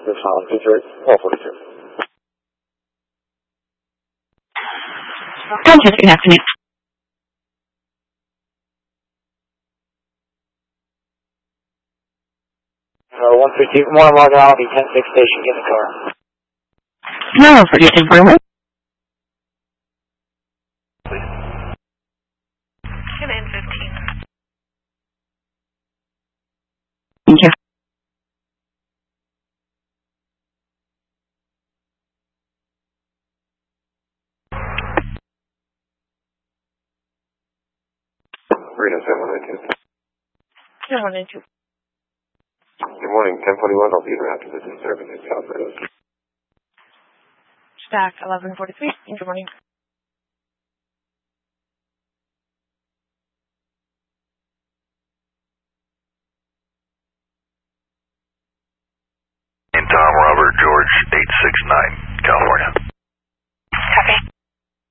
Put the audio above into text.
This Holland Feature 442. Good afternoon. 150, Morning Morgan, I'll be 10-6 station, get in the car. No, for your information. Come in 15. Thank you. Reno 712. 712. Good morning, 1041. I'll be there after this service in South Reno. Stack 1143. Good morning.